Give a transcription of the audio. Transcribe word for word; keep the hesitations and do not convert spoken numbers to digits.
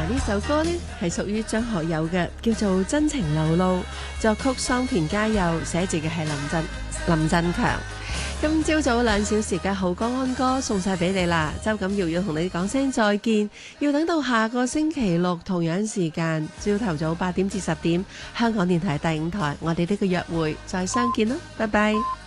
呢首歌呢係屬於張學友嘅，叫做《真情流露》，作曲桑田佳祐，寫字嘅係林振林振強。今朝早兩小時嘅好歌安歌送晒俾你啦，周錦瑤要同你講聲再見，要等到下個星期六同樣時間，朝頭早八點至十點，香港電台第五台，我哋呢個約會再相見啦，拜拜。